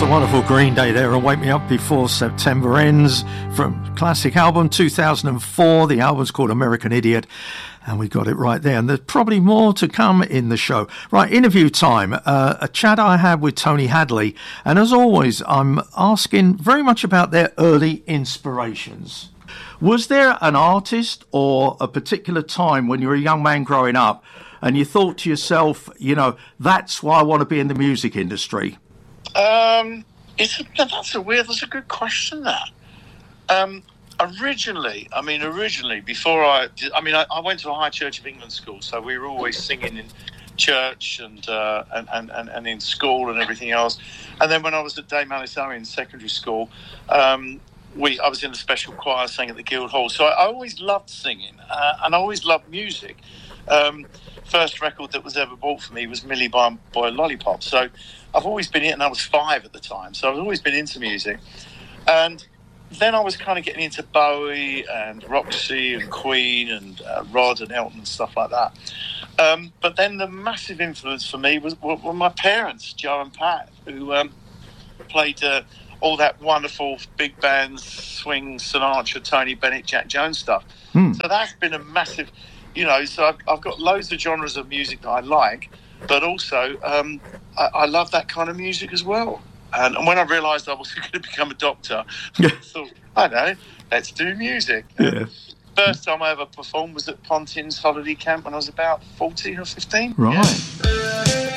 Wonderful Green Day there, and Wake Me Up Before September Ends, from classic album 2004. The album's called American Idiot, and we got it right there. And there's probably more to come in the show. Right, interview time. A chat I had with Tony Hadley, and as always, I'm asking very much about their early inspirations. Was there an artist or a particular time when you were a young man growing up and you thought to yourself, you know, that's why I want to be in the music industry? That's a good question, that. Originally, before I went to a High Church of England school, so we were always singing in church and in school and everything else. And then when I was at Dame Alice Owen secondary school, I was in a special choir, sang at the Guildhall. So I always loved singing, and I always loved music. First record that was ever bought for me was Millie by Lollipop. So I've always been in, and I was 5 at the time, so I've always been into music. And then I was kind of getting into Bowie and Roxy and Queen and Rod and Elton and stuff like that. But then the massive influence for me were my parents, Joe and Pat, who played all that wonderful big band, swing, Sinatra, Tony Bennett, Jack Jones stuff. So that's been a massive... so I've got loads of genres of music that I like, but also I love that kind of music as well. And when I realised I was going to become a doctor, I thought, I know, let's do music. Yeah. First time I ever performed was at Pontins Holiday Camp when I was about 14 or 15. Right. Yeah.